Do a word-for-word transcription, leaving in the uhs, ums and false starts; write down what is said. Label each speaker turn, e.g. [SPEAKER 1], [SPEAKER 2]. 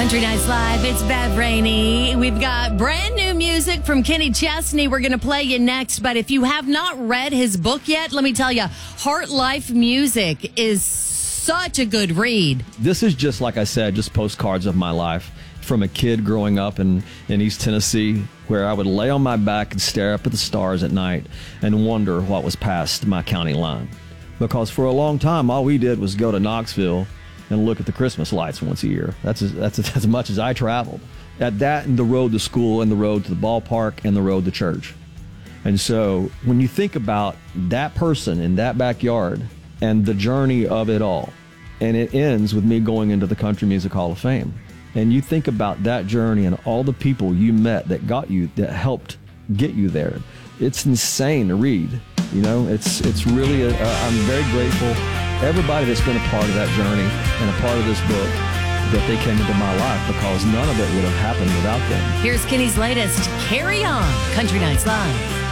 [SPEAKER 1] Country Nights Live, it's Bev Rainey. We've got brand new music from Kenny Chesney. We're going to play you next. But if you have not read his book yet, let me tell you, Heart Life Music is such a good read.
[SPEAKER 2] This is just, like I said, just postcards of my life from a kid growing up in, in East Tennessee, where I would lay on my back and stare up at the stars at night and wonder what was past my county line. Because for a long time, all we did was go to Knoxville and look at the Christmas lights once a year. That's as, that's as much as I traveled. At that and the road to school and the road to the ballpark and the road to church. And so when you think about that person in that backyard and the journey of it all, and it ends with me going into the Country Music Hall of Fame, and you think about that journey and all the people you met that got you, that helped get you there, it's insane to read. You know, it's it's really, a, a, I'm very grateful. Everybody that's been a part of that journey and a part of this book, that they came into my life, because none of it would have happened without them.
[SPEAKER 1] Here's Kenny's latest, Carry On, Country Nights Live.